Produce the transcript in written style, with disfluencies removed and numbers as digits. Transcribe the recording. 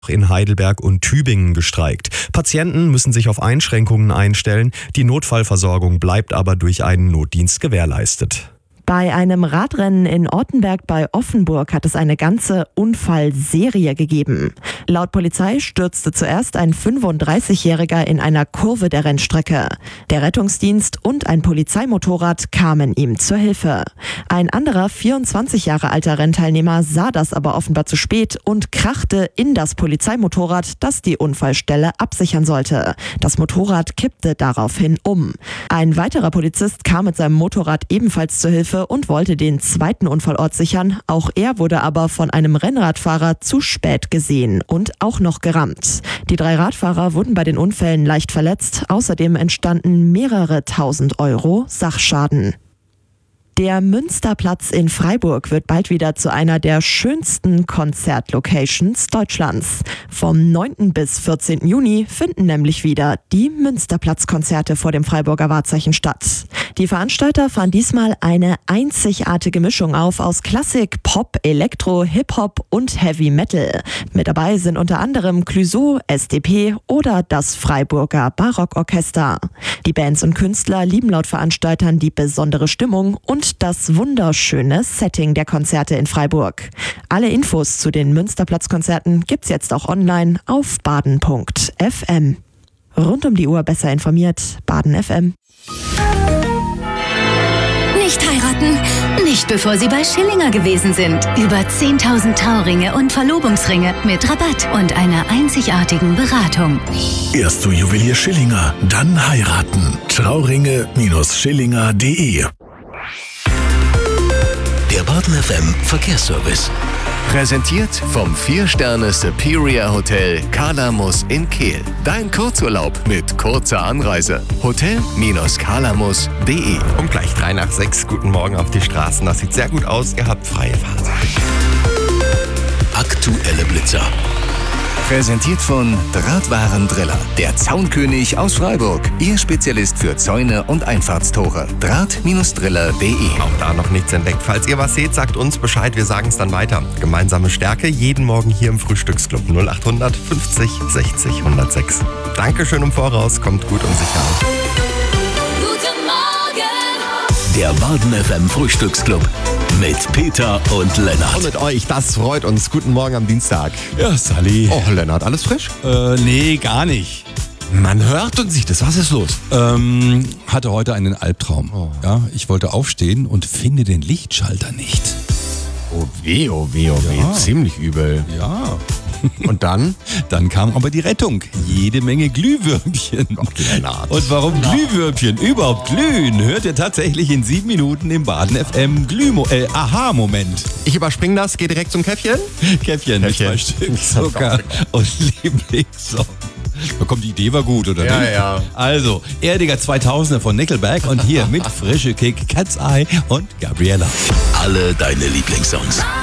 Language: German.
in Heidelberg und Tübingen gestreikt. Patienten müssen sich auf Einschränkungen einstellen, die Notfallversorgung bleibt aber durch einen Notdienst gewährleistet. Bei einem Radrennen in Ortenberg bei Offenburg hat es eine ganze Unfallserie gegeben. Laut Polizei stürzte zuerst ein 35-Jähriger in einer Kurve der Rennstrecke. Der Rettungsdienst und ein Polizeimotorrad kamen ihm zur Hilfe. Ein anderer 24 Jahre alter Rennteilnehmer sah das aber offenbar zu spät und krachte in das Polizeimotorrad, das die Unfallstelle absichern sollte. Das Motorrad kippte daraufhin um. Ein weiterer Polizist kam mit seinem Motorrad ebenfalls zur Hilfe und wollte den zweiten Unfallort sichern. Auch er wurde aber von einem Rennradfahrer zu spät gesehen und auch noch gerammt. Die 3 Radfahrer wurden bei den Unfällen leicht verletzt. Außerdem entstanden mehrere tausend Euro Sachschaden. Der Münsterplatz in Freiburg wird bald wieder zu einer der schönsten Konzertlocations Deutschlands. Vom 9. bis 14. Juni finden nämlich wieder die Münsterplatzkonzerte vor dem Freiburger Wahrzeichen statt. Die Veranstalter fahren diesmal eine einzigartige Mischung auf aus Klassik, Pop, Elektro, Hip-Hop und Heavy Metal. Mit dabei sind unter anderem Clouseau, SDP oder das Freiburger Barockorchester. Die Bands und Künstler lieben laut Veranstaltern die besondere Stimmung und das wunderschöne Setting der Konzerte in Freiburg. Alle Infos zu den Münsterplatzkonzerten gibt's jetzt auch online auf baden.fm. Rund um die Uhr besser informiert, Baden FM. Nicht heiraten? Nicht bevor Sie bei Schillinger gewesen sind. Über 10.000 Trauringe und Verlobungsringe mit Rabatt und einer einzigartigen Beratung. Erst zu Juwelier Schillinger, dann heiraten. Trauringe-Schillinger.de. Der Baden FM Verkehrsservice. Präsentiert vom 4-Sterne Superior Hotel Kalamus in Kehl. Dein Kurzurlaub mit kurzer Anreise. Hotel-kalamus.de. Um gleich 3 nach 6. Guten Morgen auf die Straßen. Das sieht sehr gut aus. Ihr habt freie Fahrt. Aktuelle Blitzer. Präsentiert von Drahtwarendriller. Der Zaunkönig aus Freiburg. Ihr Spezialist für Zäune und Einfahrtstore. Draht-driller.de. Auch da noch nichts entdeckt. Falls ihr was seht, sagt uns Bescheid. Wir sagen es dann weiter. Gemeinsame Stärke jeden Morgen hier im Frühstücksclub 0800 50 60 106. Dankeschön im Voraus. Kommt gut und sicher an. Guten Morgen! Der Baden FM Frühstücksclub. Mit Peter und Lennart. Und mit euch, das freut uns. Guten Morgen am Dienstag. Ja, Sally. Oh, Lennart, alles frisch? Nee, gar nicht. Man hört und sieht es. Was ist los? Hatte heute einen Albtraum. Oh. Ja, ich wollte aufstehen und finde den Lichtschalter nicht. Oh weh, oh weh, oh weh. Ja. Ziemlich übel. Ja. Und dann? Dann kam aber die Rettung. Jede Menge Glühwürmchen. Lennart. Und warum Glühwürmchen überhaupt glühen, hört ihr tatsächlich in 7 Minuten im Baden FM Aha-Moment. Ich überspringe das, gehe direkt zum Käffchen. Käffchen mit 2 Stück Zucker und Lieblingssong. Da kommt, die Idee war gut, oder Ja, nicht? ja. Also, Erdiger 2000er von Nickelback und hier mit Frische Kick, Cat's Eye und Gabriella. Alle deine Lieblingssongs.